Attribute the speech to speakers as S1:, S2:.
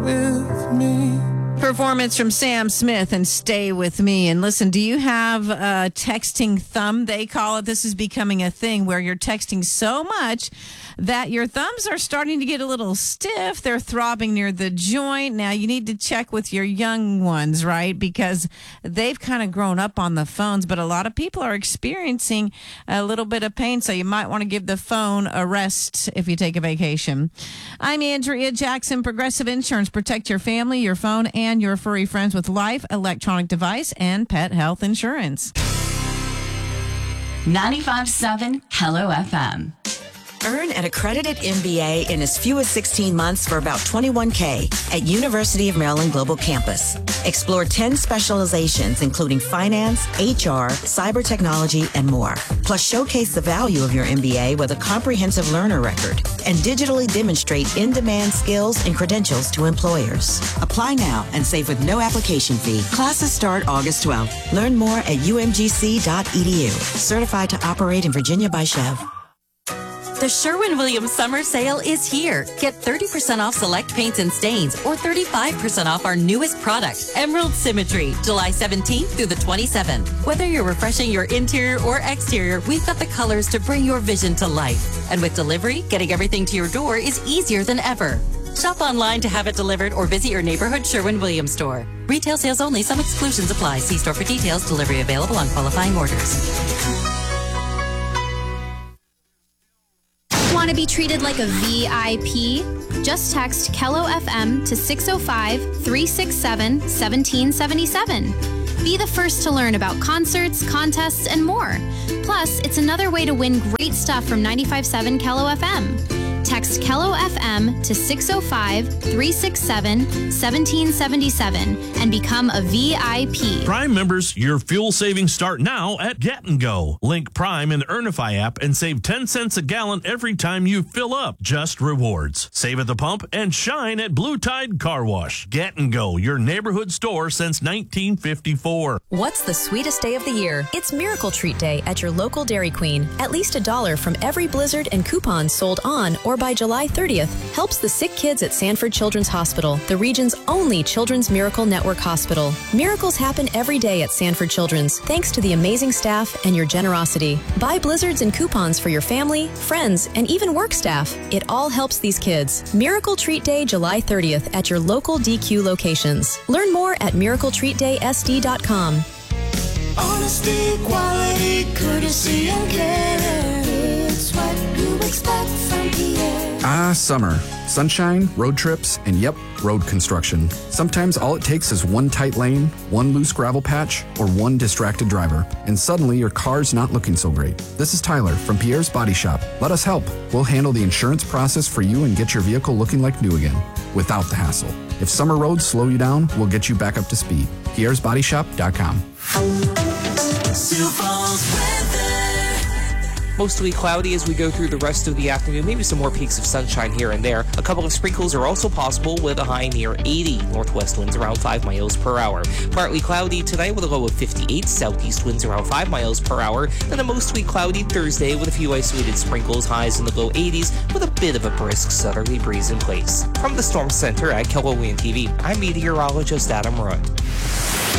S1: with me.
S2: Performance from Sam Smith and Stay With Me. And listen, do you have a texting thumb? They call it. This is becoming a thing where you're texting so much that your thumbs are starting to get a little stiff. They're throbbing near the joint. Now, you need to check with your young ones, right? Because they've kind of grown up on the phones, but a lot of people are experiencing a little bit of pain. So you might want to give the phone a rest if you take a vacation. I'm Andrea Jackson, Progressive Insurance. Protect your family, your phone, and your furry friends with life, electronic device, and pet health insurance.
S3: 95.7 Hello FM.
S4: Earn an accredited MBA in as few as 16 months for about $21K at University of Maryland Global Campus. Explore 10 specializations, including finance, HR, cyber technology, and more. Plus, showcase the value of your MBA with a comprehensive learner record and digitally demonstrate in-demand skills and credentials to employers. Apply now and save with no application fee. Classes start August 12th. Learn more at umgc.edu. Certified to operate in Virginia by Chev.
S5: The Sherwin-Williams Summer Sale is here. Get 30% off select paints and stains or 35% off our newest product, Emerald Symmetry, July 17th through the 27th. Whether you're refreshing your interior or exterior, we've got the colors to bring your vision to life. And with delivery, getting everything to your door is easier than ever. Shop online to have it delivered or visit your neighborhood Sherwin-Williams store. Retail sales only. Some exclusions apply. See store for details. Delivery available on qualifying orders.
S6: Want to be treated like a VIP? Just text Kello FM to 605-367-1777. Be the first to learn about concerts, contests, and more. Plus, it's another way to win great stuff from 95.7 Kello FM. Text Kello FM to 605-367-1777 and become a VIP.
S7: Prime members, your fuel savings start now at Get and Go. Link Prime in the Earnify app and save 10 cents a gallon every time you fill up. Just rewards. Save at the pump and shine at Blue Tide Car Wash. Get and Go, your neighborhood store since 1954.
S8: What's the sweetest day of the year? It's Miracle Treat Day at your local Dairy Queen. At least $1 from every Blizzard and coupons sold on or by July 30th helps the sick kids at Sanford Children's Hospital, the region's only Children's Miracle Network hospital. Miracles happen every day at Sanford Children's, thanks to the amazing staff and your generosity. Buy Blizzards and coupons for your family, friends, and even work staff. It all helps these kids. Miracle Treat Day, July 30th at your local DQ locations. Learn more at miracletreatdaysd.com.
S1: Honesty, quality, courtesy, and care. It's what you expect from Pierre.
S9: Ah, summer. Sunshine, road trips, and yep, road construction. Sometimes all it takes is one tight lane, one loose gravel patch, or one distracted driver, and suddenly your car's not looking so great. This is Tyler from Pierre's Body Shop. Let us help. We'll handle the insurance process for you and get your vehicle looking like new again, without the hassle. If summer roads slow you down, we'll get you back up to speed. Pierre'sBodyShop.com.
S10: Mostly cloudy as we go through the rest of the afternoon. Maybe some more peaks of sunshine here and there. A couple of sprinkles are also possible with a high near 80. Northwest winds around 5 miles per hour. Partly cloudy tonight with a low of 58. Southeast winds around 5 miles per hour. Then a mostly cloudy Thursday with a few isolated sprinkles. Highs in the low 80s with a bit of a brisk southerly breeze in place. From the Storm Center at KELOWN TV, I'm meteorologist Adam Roy.